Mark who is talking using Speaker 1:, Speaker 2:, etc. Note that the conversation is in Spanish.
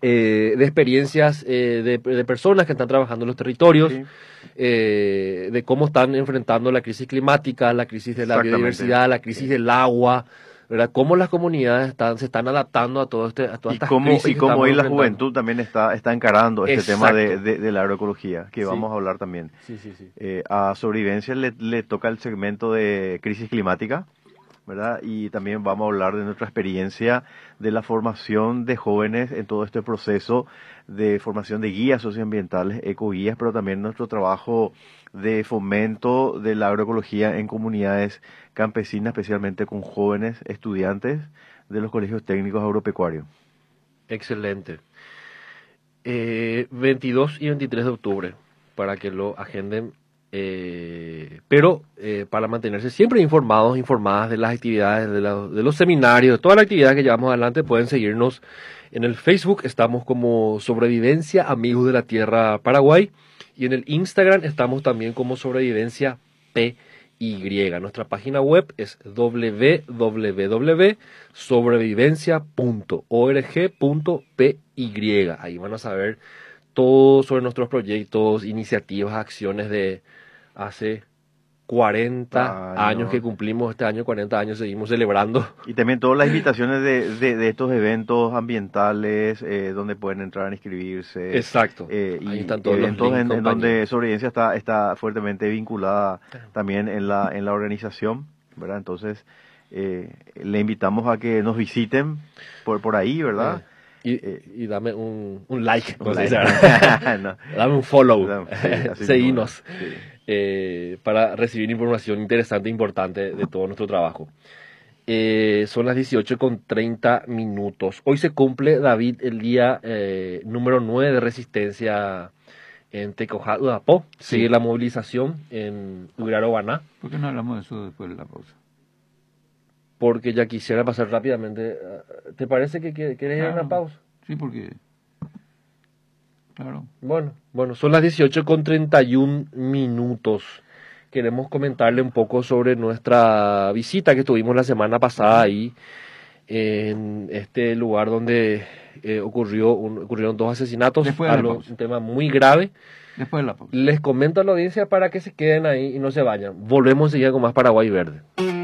Speaker 1: de experiencias de personas que están trabajando en los territorios,
Speaker 2: Sí.
Speaker 1: De cómo están enfrentando la crisis climática, la crisis de la
Speaker 2: Exactamente.
Speaker 1: biodiversidad, la crisis del agua, ¿verdad? Cómo las comunidades se están adaptando a todas estas crisis
Speaker 2: Y
Speaker 1: que
Speaker 2: cómo
Speaker 1: estamos
Speaker 2: hoy la
Speaker 1: enfrentando.
Speaker 2: juventud también está encarando este tema
Speaker 1: Exacto.
Speaker 2: de la agroecología, que
Speaker 1: Sí.
Speaker 2: vamos a hablar también.
Speaker 1: Sí, sí, sí.
Speaker 2: A Sobrevivencia le toca el segmento de crisis climática, ¿verdad? Y también vamos a hablar de nuestra experiencia de la formación de jóvenes en todo este proceso de formación de guías socioambientales, ecoguías, pero también nuestro trabajo de fomento de la agroecología en comunidades campesinas, especialmente con jóvenes estudiantes de los colegios técnicos agropecuarios.
Speaker 1: Excelente. 22 y 23 de octubre, para que lo agenden, pero para mantenerse siempre informadas de las actividades, de los seminarios, de todas las actividades que llevamos adelante, pueden seguirnos en el Facebook, estamos como Sobrevivencia Amigos de la Tierra Paraguay, y en el Instagram estamos también como Sobrevivencia PY. Nuestra página web es www.sobrevivencia.org.py. Ahí van a saber todo sobre nuestros proyectos, iniciativas, acciones de hace 40 años que cumplimos. Este año 40 años seguimos celebrando.
Speaker 2: Y también todas las invitaciones de estos eventos ambientales donde pueden entrar a inscribirse.
Speaker 1: Exacto.
Speaker 2: Y
Speaker 1: Ahí están todos
Speaker 2: eventos
Speaker 1: los links,
Speaker 2: en donde Sobrevivencia está fuertemente vinculada también en la organización, ¿verdad? Entonces, le invitamos a que nos visiten por ahí, ¿verdad?
Speaker 1: Y dame un like,
Speaker 2: Un
Speaker 1: like.
Speaker 2: No.
Speaker 1: Dame un follow,
Speaker 2: Sí,
Speaker 1: seguinos,
Speaker 2: sí.
Speaker 1: para recibir información interesante e importante de todo nuestro trabajo. Son las 18:30. Hoy se cumple, David, el día número 9 de resistencia en Tecojá, Udapó.
Speaker 2: Sí.
Speaker 1: Sigue la movilización en Urarobaná.
Speaker 3: ¿Por qué no hablamos de eso después de la pausa?
Speaker 1: Porque ya quisiera pasar rápidamente. ¿Te parece que quieres ir a una pausa?
Speaker 3: Sí, porque... Claro.
Speaker 1: Bueno, son las 18:31. Queremos comentarle un poco sobre nuestra visita que tuvimos la semana pasada ahí, en este lugar donde ocurrieron 2 asesinatos, un tema muy grave.
Speaker 3: Después de la pausa.
Speaker 1: Les comento a la audiencia para que se queden ahí y no se vayan. Volvemos enseguida con más Paraguay Verde.